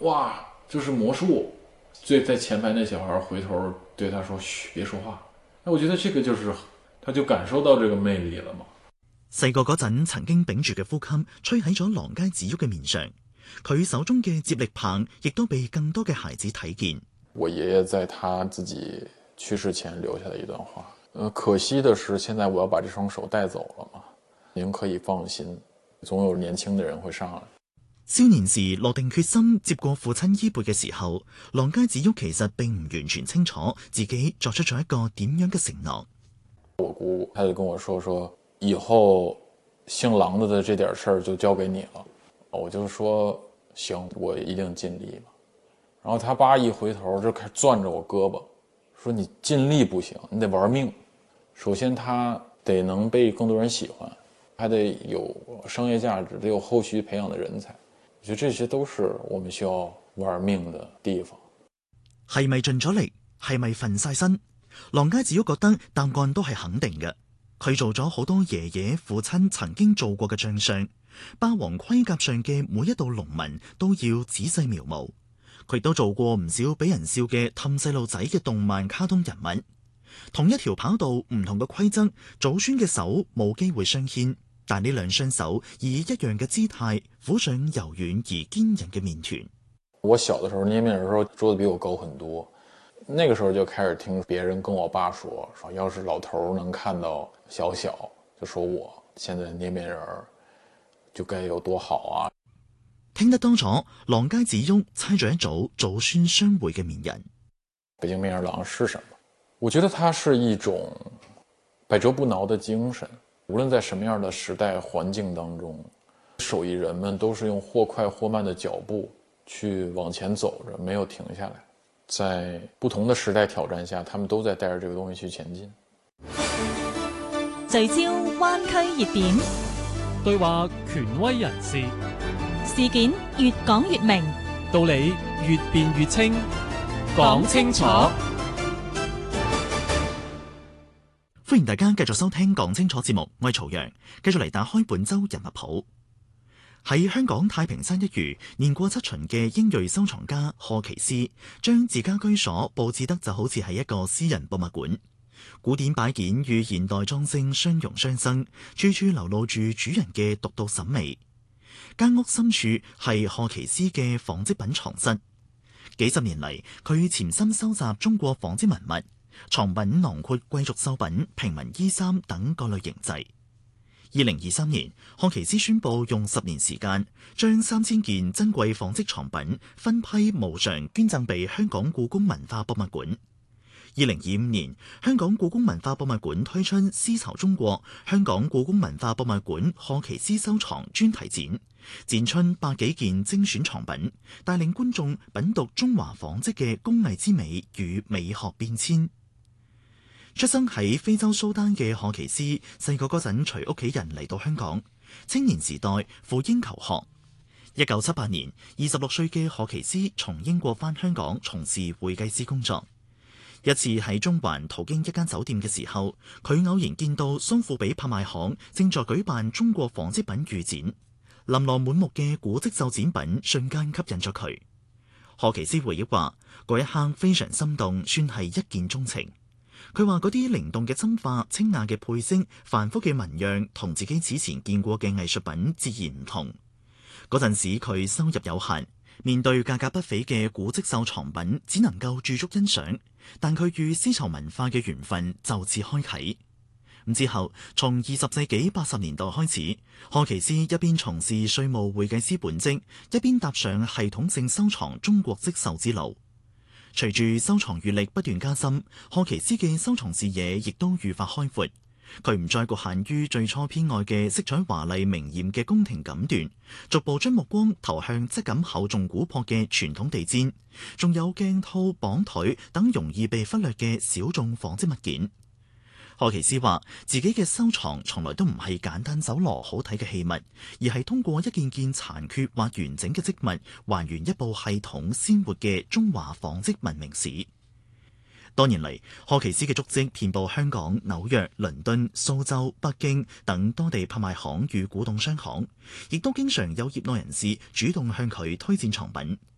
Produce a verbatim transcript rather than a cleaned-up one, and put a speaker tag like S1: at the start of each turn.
S1: 哇，这是魔術。最在前排那小孩回頭對他說：噓，別說話。那我覺得這個就是，他就感受到這個魅力了嘛。
S2: 細個嗰陣曾經屏住嘅呼吸吹喺咗郎佳子旭嘅面上，佢手中嘅接力棒亦都被更多嘅孩子睇見。
S1: 我爺爺在他自己去世前留下的一段話，呃，可惜的是現在我要把這雙手帶走了嘛。您可以放心，總有年輕的人會上來。
S2: 少年時落定決心接過父親衣缽嘅時候，郎佳子旭其實並唔完全清楚自己作出咗一個點樣嘅承諾。
S1: 我姑他就跟我說說以後姓郎的的這點事兒就交給你了。我就說行，我一定盡力嘛。然後他爸一回頭就開始攥着我胳膊，說你盡力不行，你得玩命。首先他得能被更多人喜歡，還得有商業價值，得有後續培養的人才。我覺得這些都是我們需要玩命的地方。
S2: 係咪盡咗力？係咪瞓晒身？郎佳子旭覺得答案都係肯定嘅。佢做咗好多爺爺父親曾經做過嘅將相，霸王盔甲上嘅每一道龍紋都要仔細描摹。佢都做過唔少俾人笑嘅氹細路仔嘅動漫卡通人物。同一條跑道，唔同嘅規則，祖孫嘅手冇機會相牽。但呢兩雙手以一樣嘅姿態撫上柔軟而堅韌嘅麵團。
S1: 我小的時候捏麵人的時候桌子比我高很多，那個時候就開始聽別人跟我爸說，說要是老頭能看到小小，就說我現在捏麵人就該有多好啊。
S2: 聽得多咗，郎佳子旭猜咗一組祖孫相會嘅麵人。
S1: 北京麵人郎是什麼？我覺得它是一種百折不撓的精神。無論在什麼樣的時代環境當中，手藝人們都是用或快或慢的腳步去往前走着，沒有停下來。在不同的時代挑戰下，他們都在帶着這個東西去前進。
S3: 聚焦灣區熱點，
S4: 對話權威人士，
S3: 事件越講越明，
S4: 道理越辯越清，講清楚。
S2: 歡迎大家繼續收聽講清楚節目，我係曹陽，繼續嚟打開本周人物譜。喺香港太平山一隅年過七旬嘅英裔收藏家賀其思，將自家居所佈置得就好似係一個私人博物館，古典擺件與現代裝飾相融相生，處處流露住主人嘅獨到審美。間屋深處係賀其思嘅紡織品藏室，幾十年嚟佢潛心收集中國紡織文物。藏品囊括貴族繡品、平民衣衫等各類形制。二零二三年，賀其思宣布用十年時間，將三千件珍貴紡織藏品分批無償捐贈俾香港故宮文化博物館。二零二五年，香港故宮文化博物館推出絲綢中國香港故宮文化博物館賀其思收藏專題展，展出百幾件精選藏品，帶領觀眾品讀中華紡織嘅工藝之美與美學變遷。出生喺非洲蘇丹嘅賀其思，細個嗰陣隨屋企人嚟到香港，青年時代赴英求學。一九七八年，二十六歲嘅賀其思從英國返香港從事會計師工作。一次喺中環途經一間酒店嘅時候，佢偶然見到蘇富比拍賣行正在舉辦中國紡織品預展，琳琅滿目嘅古蹟繡展品瞬間吸引咗佢。賀其思回憶話：嗰一刻非常心動，算係一見鍾情。佢話嗰啲靈動嘅針法、清雅嘅配色、繁複嘅紋樣，同自己此前見過嘅藝術品自然唔同。嗰陣時佢收入有限，面對價格不菲嘅古蹟繡藏品，只能夠駐足欣賞。但佢與絲綢文化嘅緣分就此開啟。咁之後，從二十世紀八十年代開始，賀其思一邊從事稅務會計師本職，一邊踏上系統性收藏中國織繡之路。隨住收藏閱歷不斷加深，賀其思嘅收藏視野亦都愈發開闊。佢唔再局限於最初偏愛嘅色彩華麗明豔嘅宮廷錦緞，逐步將目光投向質感厚重古樸嘅傳統地氈，仲有鏡套、綁腿等容易被忽略嘅小眾紡織物件。賀其思話：自己嘅收藏從來都唔係簡單搜羅好睇嘅器物，而係通過一件件殘缺或完整嘅織物，還原一部系統鮮活嘅中華紡織文明史。多年嚟，賀其思嘅足跡遍佈香港、紐約、倫敦、蘇州、北京等多地拍賣行與古董商行，亦都經常有業內人士主動向佢推薦藏品，